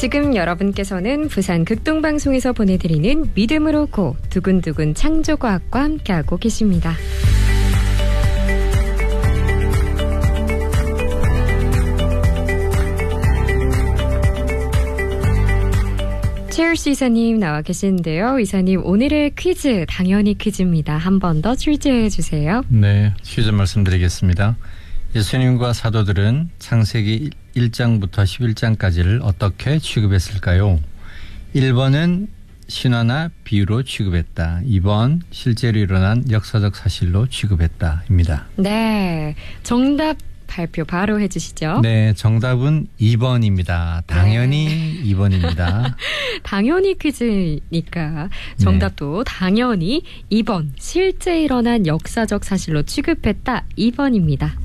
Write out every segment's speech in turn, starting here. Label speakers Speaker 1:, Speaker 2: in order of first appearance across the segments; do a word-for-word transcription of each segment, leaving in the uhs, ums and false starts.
Speaker 1: 지금 여러분께서는 부산 극동방송에서 보내드리는 믿음으로 고 두근두근 창조과학과 함께하고 계십니다. 최율수 이사님 나와 계시는데요. 이사님, 오늘의 퀴즈 당연히 퀴즈입니다. 한 번 더 출제해 주세요.
Speaker 2: 네, 퀴즈 말씀드리겠습니다. 예수님과 사도들은 창세기 일 장부터 십일 장까지를 어떻게 취급했을까요? 일 번은 신화나 비유로 취급했다. 이 번 실제로 일어난 역사적 사실로 취급했다입니다.
Speaker 1: 네, 정답 발표 바로 해주시죠.
Speaker 2: 네, 정답은 이 번입니다. 당연히 네. 이 번입니다.
Speaker 1: 당연히 퀴즈니까 정답도 네. 당연히 이 번 실제 일어난 역사적 사실로 취급했다. 이 번입니다.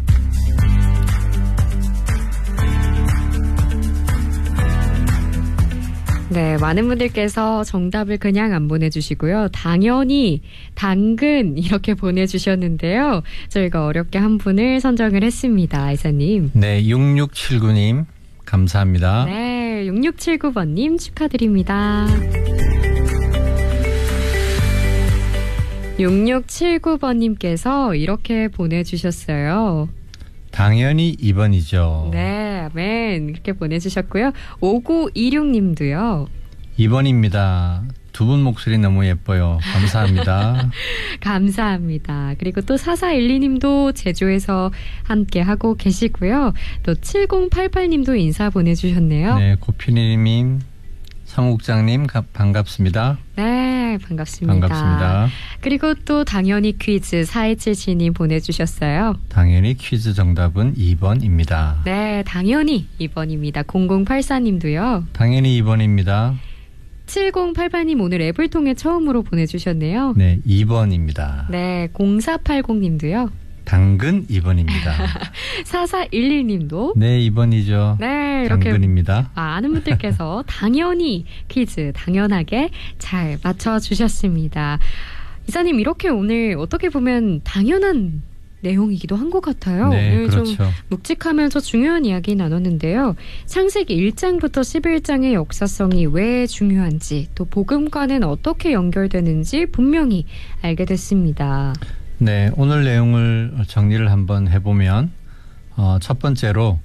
Speaker 1: 네, 많은 분들께서 정답을 그냥 안 보내주시고요. 당연히, 당근 이렇게 보내주셨는데요. 저희가 어렵게 한 분을 선정을 했습니다. 이사님.
Speaker 2: 네, 육육칠구 님 감사합니다.
Speaker 1: 네, 육육칠구 번님 축하드립니다. 육육칠구 번님께서 이렇게 보내주셨어요.
Speaker 2: 당연히 이 번이죠.
Speaker 1: 네, 아멘. 이렇게 보내주셨고요. 오구이육 님도요.
Speaker 2: 이 번입니다. 두 분 목소리 너무 예뻐요. 감사합니다.
Speaker 1: 감사합니다. 그리고 또 사사일이 님도 제주에서 함께하고 계시고요. 또 칠공팔팔 님도 인사 보내주셨네요.
Speaker 2: 네, 고피디님, 성국장님 반갑습니다.
Speaker 1: 네, 반갑습니다.
Speaker 2: 반갑습니다.
Speaker 1: 그리고 또 당연히 퀴즈 사이칠칠 님 보내주셨어요.
Speaker 2: 당연히 퀴즈 정답은 이 번입니다.
Speaker 1: 네, 당연히 이 번입니다. 공공팔사 님도요.
Speaker 2: 당연히 이 번입니다.
Speaker 1: 칠공팔팔 님 오늘 앱을 통해 처음으로 보내주셨네요.
Speaker 2: 네, 이 번입니다.
Speaker 1: 네, 공사팔공 님도요.
Speaker 2: 당근 이 번입니다.
Speaker 1: 사사일일 님도.
Speaker 2: 네, 이 번이죠.
Speaker 1: 네, 이렇게
Speaker 2: 당근입니다.
Speaker 1: 많은 분들께서 당연히 퀴즈 당연하게 잘 맞춰주셨습니다. 이사님, 이렇게 오늘 어떻게 보면 당연한 내용이기도 한 것 같아요.
Speaker 2: 네,
Speaker 1: 오늘
Speaker 2: 그렇죠.
Speaker 1: 좀 묵직하면서 중요한 이야기 나눴는데요. 창세기 일 장부터 십일 장의 역사성이 왜 중요한지, 또 복음과는 어떻게 연결되는지 분명히 알게 됐습니다.
Speaker 2: 네, 오늘 내용을 정리를 한번 해보면 어, 첫 번째로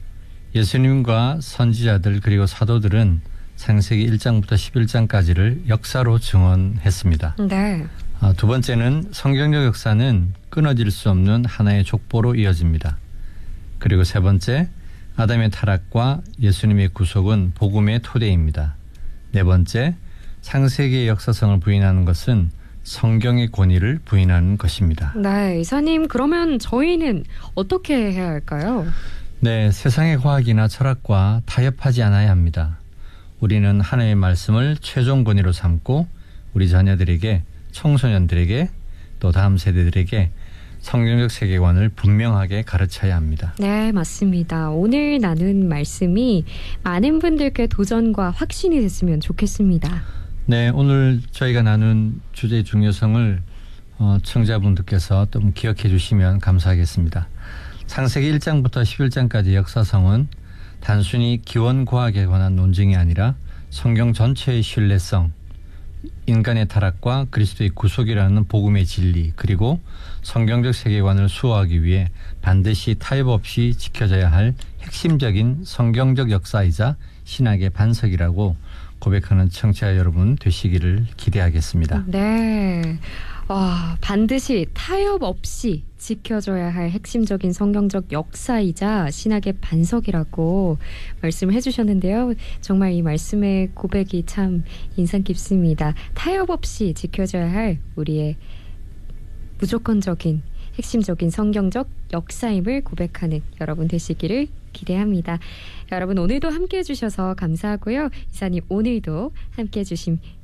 Speaker 2: 예수님과 선지자들 그리고 사도들은 창세기 일 장부터 십일 장까지를 역사로 증언했습니다.
Speaker 1: 네.
Speaker 2: 어, 두 번째는 성경적 역사는 끊어질 수 없는 하나의 족보로 이어집니다. 그리고 세 번째, 아담의 타락과 예수님의 구속은 복음의 토대입니다. 네 번째, 창세기의 역사성을 부인하는 것은 성경의 권위를 부인하는 것입니다.
Speaker 1: 네, 이사님, 그러면 저희는 어떻게 해야 할까요?
Speaker 2: 네, 세상의 과학이나 철학과 타협하지 않아야 합니다. 우리는 하나님의 말씀을 최종 권위로 삼고 우리 자녀들에게, 청소년들에게, 또 다음 세대들에게 성경적 세계관을 분명하게 가르쳐야 합니다.
Speaker 1: 네, 맞습니다. 오늘 나눈 말씀이 많은 분들께 도전과 확신이 됐으면 좋겠습니다.
Speaker 2: 네, 오늘 저희가 나눈 주제의 중요성을 어, 청자분들께서 좀 기억해 주시면 감사하겠습니다. 창세기 일 장부터 십일 장까지 역사성은 단순히 기원과학에 관한 논증이 아니라 성경 전체의 신뢰성, 인간의 타락과 그리스도의 구속이라는 복음의 진리, 그리고 성경적 세계관을 수호하기 위해 반드시 타협 없이 지켜져야 할 핵심적인 성경적 역사이자 신학의 반석이라고 고백하는 청취자 여러분 되시기를 기대하겠습니다.
Speaker 1: 네, 와, 반드시 타협 없이 지켜줘야 할 핵심적인 성경적 역사이자 신학의 반석이라고 말씀을 해주셨는데요. 정말 이 말씀의 고백이 참 인상 깊습니다. 타협 없이 지켜줘야 할 우리의 무조건적인 핵심적인 성경적 역사임을 고백하는 여러분 되시기를 기대합니다. 여러분, 오늘도 함께해 주셔서 감사하고요. 이사님, 오늘도 함께해 주심